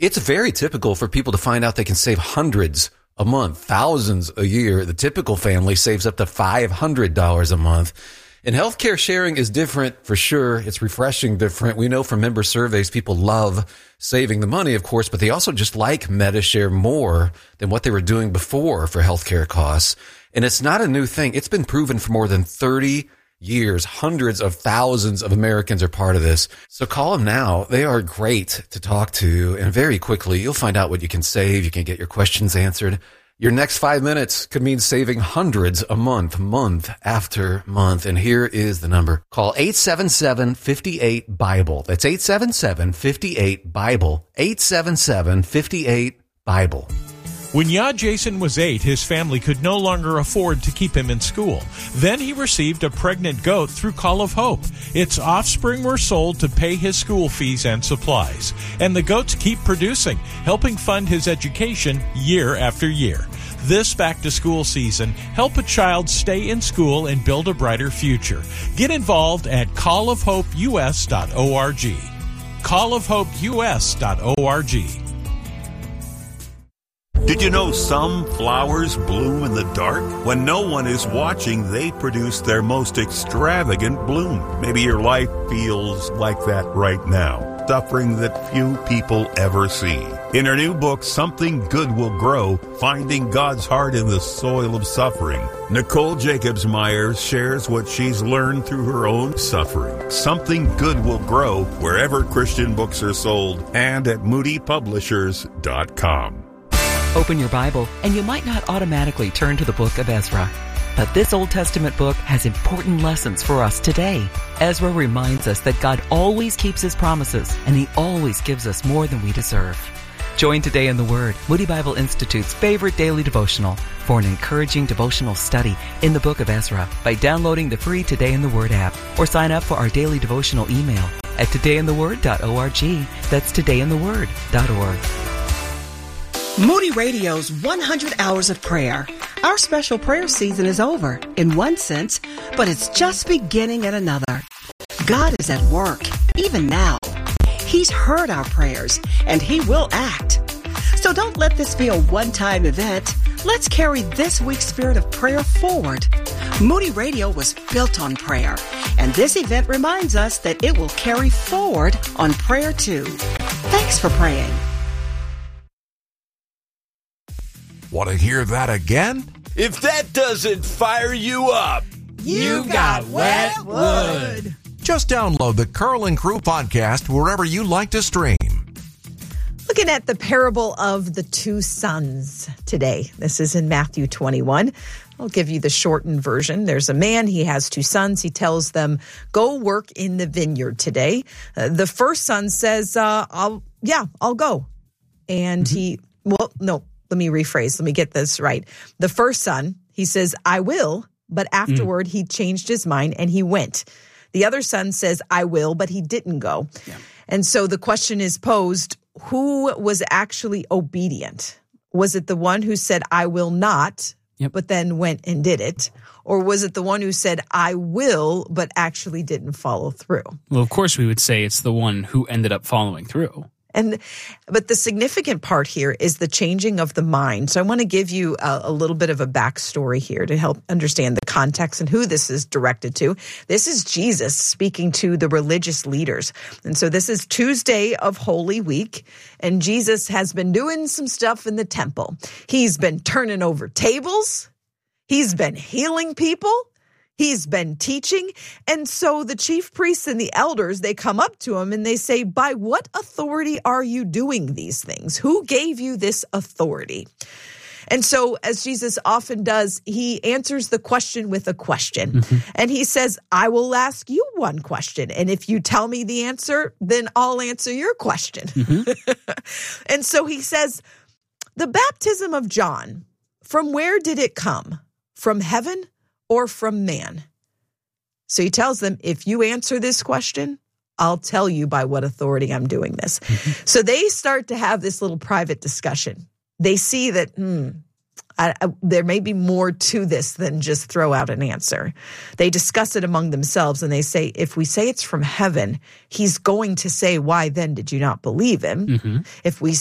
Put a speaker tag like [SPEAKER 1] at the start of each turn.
[SPEAKER 1] It's very typical for people to find out they can save hundreds a month, thousands a year. The typical family saves up to $500 a month. And healthcare sharing is different for sure. It's refreshing different. We know from member surveys, people love saving the money, of course, but they also just like Medi-Share more than what they were doing before for healthcare costs. And it's not a new thing. It's been proven for more than 30 years. Hundreds of thousands of Americans are part of this. So call them now. They are great to talk to. And very quickly, you'll find out what you can save. You can get your questions answered. Your next 5 minutes could mean saving hundreds a month, month after month. And here is the number. Call 877-58-BIBLE. That's 877-58-BIBLE. 877-58-BIBLE.
[SPEAKER 2] When Jason was 8, his family could no longer afford to keep him in school. Then he received a pregnant goat through Call of Hope. Its offspring were sold to pay his school fees and supplies. And the goats keep producing, helping fund his education year after year. This back-to-school season, help a child stay in school and build a brighter future. Get involved at callofhopeus.org. callofhopeus.org.
[SPEAKER 3] Did you know some flowers bloom in the dark? When no one is watching, they produce their most extravagant bloom. Maybe your life feels like that right now, suffering that few people ever see. In her new book, Something Good Will Grow, Finding God's Heart in the Soil of Suffering, Nicole Jacobs-Myers shares what she's learned through her own suffering. Something Good Will Grow, wherever Christian books are sold, and at moodypublishers.com.
[SPEAKER 4] Open your Bible, and you might not automatically turn to the book of Ezra. But this Old Testament book has important lessons for us today. Ezra reminds us that God always keeps His promises, and He always gives us more than we deserve. Join Today in the Word, Moody Bible Institute's favorite daily devotional, for an encouraging devotional study in the book of Ezra by downloading the free Today in the Word app, or sign up for our daily devotional email at todayintheword.org. That's todayintheword.org.
[SPEAKER 5] Moody Radio's 100 Hours of Prayer. Our special prayer season is over, in one sense, but it's just beginning in another. God is at work, even now. He's heard our prayers, and He will act. So don't let this be a one-time event. Let's carry this week's spirit of prayer forward. Moody Radio was built on prayer, and this event reminds us that it will carry forward on prayer too. Thanks for praying.
[SPEAKER 6] Want to hear that again?
[SPEAKER 7] If that doesn't fire you up,
[SPEAKER 8] you got wet wood.
[SPEAKER 6] Just download the Curl and Crew podcast wherever you like to stream.
[SPEAKER 8] Looking at the parable of the two sons today. This is in Matthew 21. I'll give you the shortened version. There's a man, he has two sons. He tells them, go work in the vineyard today. The first son says, I'll go. And let me rephrase. Let me get this right. The first son, he says, I will, but afterward he changed his mind and he went. The other son says, I will, but he didn't go. Yeah. And so the question is posed, who was actually obedient? Was it the one who said, I will not, but then went and did it? Or was it the one who said, I will, but actually didn't follow through?
[SPEAKER 9] Well, of course we would say it's the one who ended up following through.
[SPEAKER 8] But the significant part here is the changing of the mind. So I want to give you a little bit of a backstory here to help understand the context and who this is directed to. This is Jesus speaking to the religious leaders. And so this is Tuesday of Holy Week, and Jesus has been doing some stuff in the temple. He's been turning over tables. He's been healing people. He's been teaching. And so the chief priests and the elders, they come up to him and they say, by what authority are you doing these things? Who gave you this authority? And so, as Jesus often does, he answers the question with a question. Mm-hmm. And he says, I will ask you one question. And if you tell me the answer, then I'll answer your question. Mm-hmm. And so he says, the baptism of John, from where did it come? From heaven or from man? So he tells them, if you answer this question, I'll tell you by what authority I'm doing this. Mm-hmm. So they start to have this little private discussion. They see that there may be more to this than just throw out an answer. They discuss it among themselves and they say, if we say it's from heaven, he's going to say, why then did you not believe him? Mm-hmm. If we